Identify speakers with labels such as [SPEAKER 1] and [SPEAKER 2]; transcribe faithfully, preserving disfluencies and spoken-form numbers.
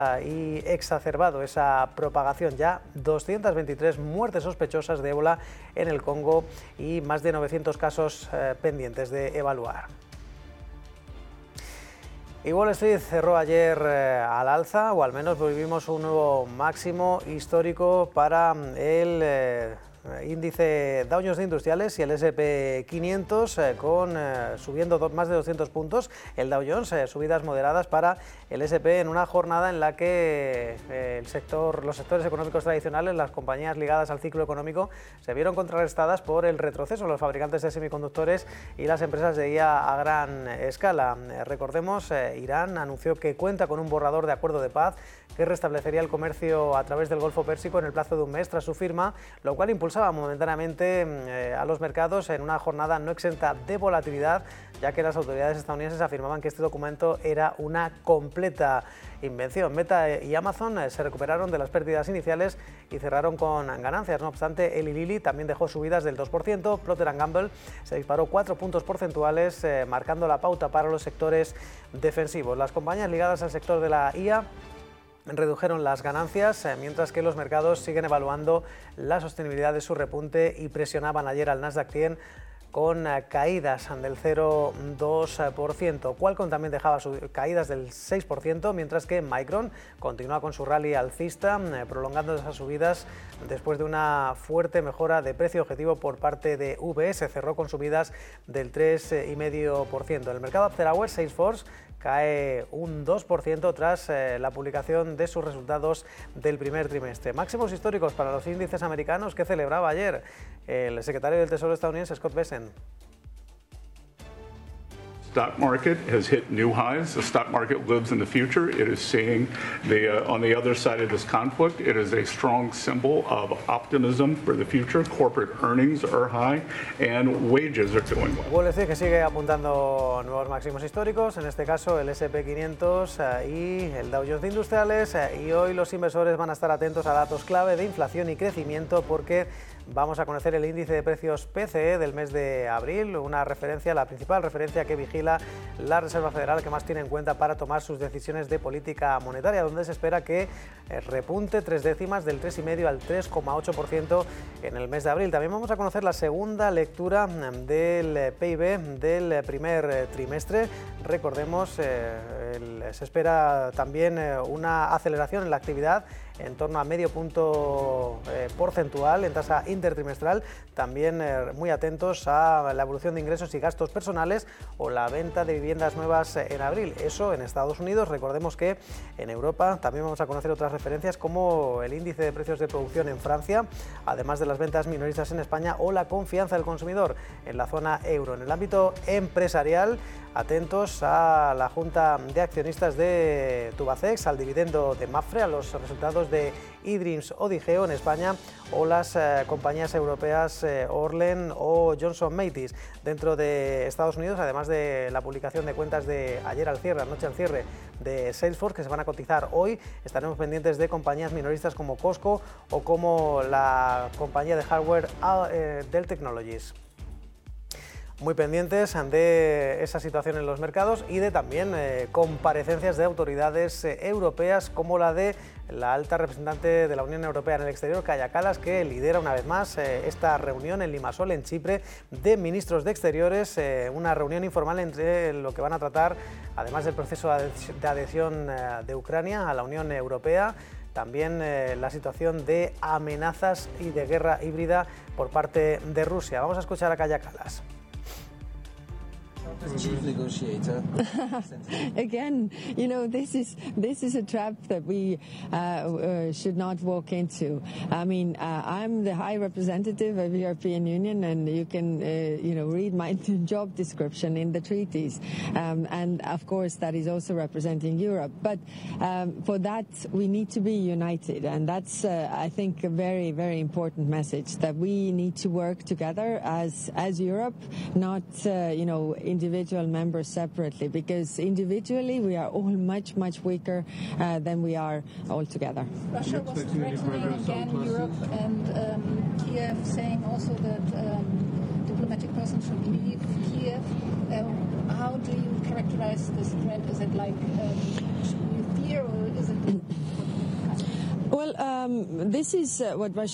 [SPEAKER 1] y exacerbado esa propagación. Ya doscientas veintitrés muertes sospechosas de ébola en el Congo y más de novecientos casos eh, pendientes de evaluar. Y Wall Street cerró ayer eh, al alza, o al menos vivimos un nuevo máximo histórico para el eh, índice Dow Jones de Industriales y el ese and pe quinientos eh, con eh, subiendo do, más de doscientos puntos. El Dow Jones eh, subidas moderadas para el ese and pe en una jornada en la que eh, el sector, los sectores económicos tradicionales, las compañías ligadas al ciclo económico, se vieron contrarrestadas por el retroceso de los fabricantes de semiconductores y las empresas de I A a gran escala. Eh, recordemos, eh, Irán anunció que cuenta con un borrador de acuerdo de paz que restablecería el comercio a través del Golfo Pérsico en el plazo de un mes tras su firma, lo cual impulsaba momentáneamente eh, a los mercados en una jornada no exenta de volatilidad, ya que las autoridades estadounidenses afirmaban que este documento era una completa invención. Meta y Amazon eh, se recuperaron de las pérdidas iniciales y cerraron con ganancias. No obstante, Eli Lilly también dejó subidas del dos por ciento. Procter and Gamble se disparó cuatro puntos porcentuales, eh, marcando la pauta para los sectores defensivos. Las compañías ligadas al sector de la I A redujeron las ganancias, eh, mientras que los mercados siguen evaluando la sostenibilidad de su repunte y presionaban ayer al Nasdaq cien con eh, caídas del cero coma dos por ciento. Qualcomm también dejaba caídas del seis por ciento, mientras que Micron continúa con su rally alcista, eh, prolongando esas subidas después de una fuerte mejora de precio objetivo por parte de U B S. Cerró con subidas del tres coma cinco por ciento. En el mercado after hours, Salesforce cae un dos por ciento tras eh, la publicación de sus resultados del primer trimestre. Máximos históricos para los índices americanos que celebraba ayer el secretario del Tesoro estadounidense, Scott Bessent.
[SPEAKER 2] Stock market has hit new highs. The stock market lives in the future. It is seeing the uh, on the other side of this conflict. It is a strong symbol of optimism for the future. Corporate earnings are high and wages are doing well.
[SPEAKER 1] Wall Street que sigue apuntando nuevos máximos históricos, en este caso el ese and pe quinientos uh, y el Dow Jones de Industriales, uh, y hoy los inversores van a estar atentos a datos clave de inflación y crecimiento porque vamos a conocer el índice de precios P C E del mes de abril, una referencia, la principal referencia que vigila la Reserva Federal, que más tiene en cuenta para tomar sus decisiones de política monetaria, donde se espera que repunte tres décimas del tres coma cinco al tres coma ocho por ciento en el mes de abril. También vamos a conocer la segunda lectura del P I B del primer trimestre. Recordemos, eh, el, se espera también eh, una aceleración en la actividad en torno a medio punto eh, porcentual en tasa intertrimestral. También eh, muy atentos a la evolución de ingresos y gastos personales o la venta de viviendas nuevas en abril. Eso en Estados Unidos. Recordemos que en Europa también vamos a conocer otras referencias como el índice de precios de producción en Francia, además de las ventas minoristas en España o la confianza del consumidor en la zona euro. En el ámbito empresarial, atentos a la Junta de Accionistas de Tubacex, al dividendo de Mapfre, a los resultados de eDreams o Digeo en España o las eh, compañías europeas eh, Orlen o Johnson Matthey. Dentro de Estados Unidos, además de la publicación de cuentas de ayer al cierre, anoche al cierre, de Salesforce, que se van a cotizar hoy, estaremos pendientes de compañías minoristas como Costco o como la compañía de hardware eh, Dell Technologies. Muy pendientes de esa situación en los mercados y de también eh, comparecencias de autoridades eh, europeas como la de la alta representante de la Unión Europea en el exterior, Kaja Kallas, que lidera una vez más eh, esta reunión en Limassol, en Chipre, de ministros de Exteriores, eh, una reunión informal entre lo que van a tratar, además del proceso de adhesión eh, de Ucrania a la Unión Europea, también eh, la situación de amenazas y de guerra híbrida por parte de Rusia. Vamos a escuchar a Kaja Kallas.
[SPEAKER 3] Chief negotiator.
[SPEAKER 4] Again, you know, this is this is a trap that we uh, uh, should not walk into. I mean, uh, I'm the High Representative of the European Union, and you can, uh, you know, read my job description in the treaties. Um, and of course, that is also representing Europe. But um, for that, we need to be united, and that's, uh, I think, a very, very important message that we need to work together as as Europe, not, uh, you know, individual members separately, because individually we are all much, much weaker uh, than we are all together.
[SPEAKER 5] Russia was threatening again Europe, and um, Kiev saying also that um, diplomatic persons should leave Kiev. Um, how do you characterize this threat? Is it like um, you fear here, or is it?
[SPEAKER 4] Well, um, this is uh, what Russia